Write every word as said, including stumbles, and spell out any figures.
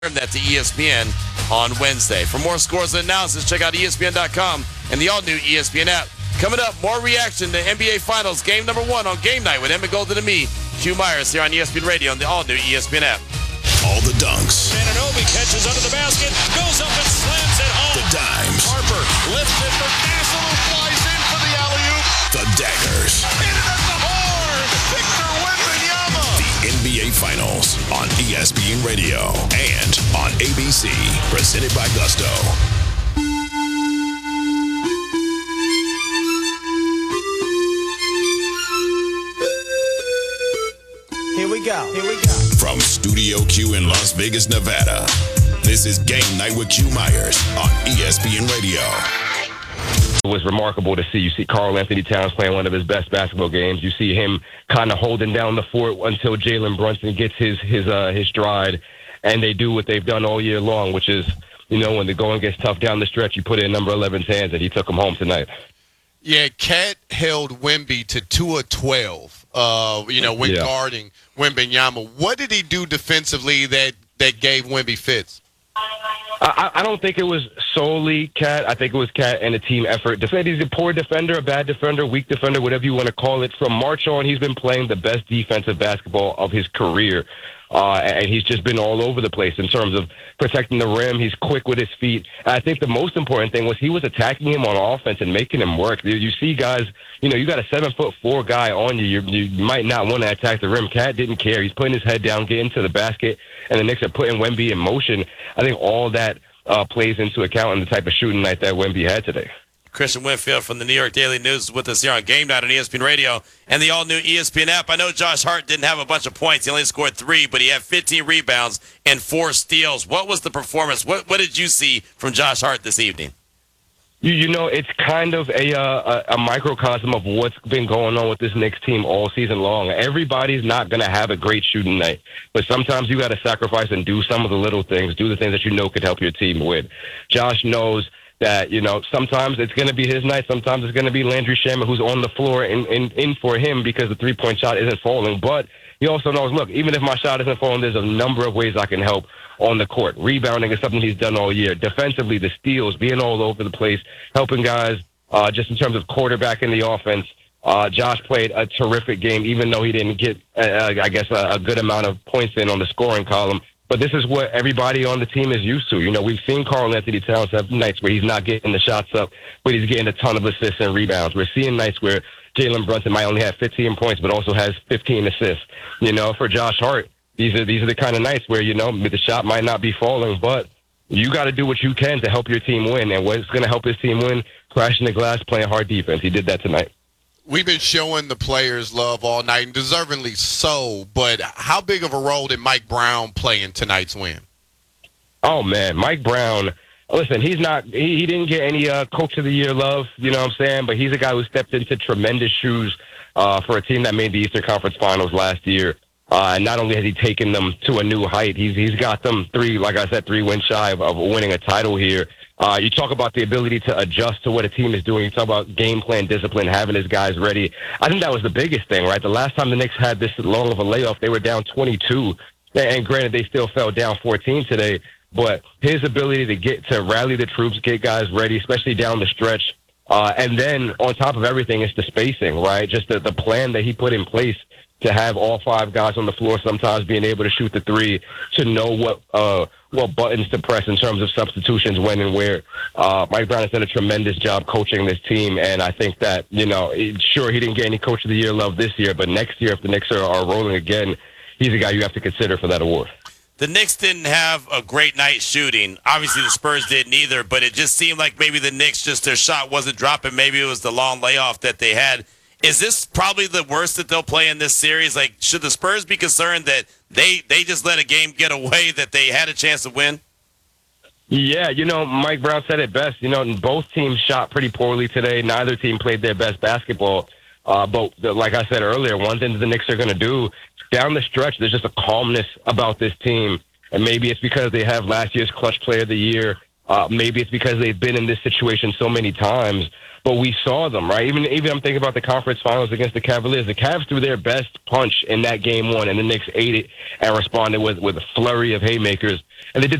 That to E S P N on Wednesday. For more scores and analysis, check out E S P N dot com and the all-new E S P N app. Coming up, more reaction to N B A Finals game number one on Game Night with Emmett Golden and me, Q Myers, here on E S P N Radio and the all-new E S P N app. All the dunks. Anunoby catches under the basket, goes up and slams it home. The dimes. Harper lifts it for Castle, who flies in for the alley-oop. The daggers. Hit it at the horn. Victor Wembanyama. The N B A Finals on E S P N Radio and on A B C. Presented by Gusto. Here we go. Here we go. From Studio Q in Las Vegas, Nevada, this is Game Night with Q Myers on E S P N Radio. It was remarkable to see. You see Karl Anthony Towns playing one of his best basketball games. You see him kind of holding down the fort until Jalen Brunson gets his his uh, his stride, and they do what they've done all year long, which is, you know, when the going gets tough down the stretch, you put it in number eleven's hands, and he took him home tonight. Yeah, Cat held Wemby to two of twelve, uh, you know, when yeah. guarding Wembanyama. What did he do defensively that, that gave Wemby fits? I, I don't think it was solely Cat. I think it was Cat and a team effort. Defend, he's a poor defender, a bad defender, weak defender, whatever you want to call it. From March on, he's been playing the best defensive basketball of his career. Uh, and he's just been all over the place in terms of protecting the rim. He's quick with his feet. And I think the most important thing was he was attacking him on offense and making him work. You, you see guys, you know, you got a seven foot four guy on you. You, you might not want to attack the rim. Cat didn't care. He's putting his head down, getting to the basket, and the Knicks are putting Wemby in motion. I think all that uh, plays into account in the type of shooting night that Wemby had today. Christian Winfield from the New York Daily News is with us here on Game Night on E S P N Radio and the all-new E S P N app. I know Josh Hart didn't have a bunch of points. He only scored three, but he had fifteen rebounds and four steals. What was the performance? What what did you see from Josh Hart this evening? You, you know, it's kind of a, uh, a a microcosm of what's been going on with this Knicks team all season long. Everybody's not going to have a great shooting night, but sometimes you got to sacrifice and do some of the little things, do the things that you know could help your team win. Josh knows that, you know, sometimes it's going to be his night. Sometimes it's going to be Landry Shamet, who's on the floor and in, in for him because the three-point shot isn't falling. But he also knows, look, even if my shot isn't falling, there's a number of ways I can help on the court. Rebounding is something he's done all year. Defensively, the steals, being all over the place, helping guys uh, just in terms of quarterback in the offense. Uh, Josh played a terrific game, even though he didn't get, uh, I guess, a, a good amount of points in on the scoring column. But this is what everybody on the team is used to. You know, we've seen Karl Anthony Towns have nights where he's not getting the shots up, but he's getting a ton of assists and rebounds. We're seeing nights where Jalen Brunson might only have fifteen points, but also has fifteen assists. You know, for Josh Hart, these are these are the kind of nights where, you know, the shot might not be falling, but you got to do what you can to help your team win. And what's going to help his team win? Crashing the glass, playing hard defense. He did that tonight. We've been showing the players love all night, and deservingly so, but how big of a role did Mike Brown play in tonight's win? Oh, man, Mike Brown, listen, he's not, he, he didn't get any uh, Coach of the Year love, you know what I'm saying? But he's a guy who stepped into tremendous shoes uh, for a team that made the Eastern Conference Finals last year. Uh, and not only has he taken them to a new height, he's he's got them three, like I said, three wins shy of, of winning a title here. Uh, you talk about the ability to adjust to what a team is doing. You talk about game plan discipline, having his guys ready. I think that was the biggest thing, right? The last time the Knicks had this long of a layoff, they were down twenty-two. And granted, they still fell down fourteen today. But his ability to get to rally the troops, get guys ready, especially down the stretch. Uh, and then on top of everything, it's the spacing, right? Just the, the plan that he put in place to have all five guys on the floor, sometimes being able to shoot the three, to know what uh, what buttons to press in terms of substitutions, when and where. Uh, Mike Brown has done a tremendous job coaching this team, and I think that, you know, it, sure, he didn't get any Coach of the Year love this year, but next year, if the Knicks are, are rolling again, he's a guy you have to consider for that award. The Knicks didn't have a great night shooting. Obviously, the Spurs didn't either, but it just seemed like maybe the Knicks, just their shot wasn't dropping. Maybe it was the long layoff that they had. Is this probably the worst that they'll play in this series? Like, should the Spurs be concerned that they, they just let a game get away that they had a chance to win? Yeah, you know, Mike Brown said it best. You know, both teams shot pretty poorly today. Neither team played their best basketball. Uh, but like I said earlier, one thing the Knicks are going to do down the stretch, there's just a calmness about this team. And maybe it's because they have last year's clutch player of the year Uh, maybe it's because they've been in this situation so many times, but we saw them, right? Even even I'm thinking about the conference finals against the Cavaliers. The Cavs threw their best punch in that game one, and the Knicks ate it and responded with, with a flurry of haymakers. And they did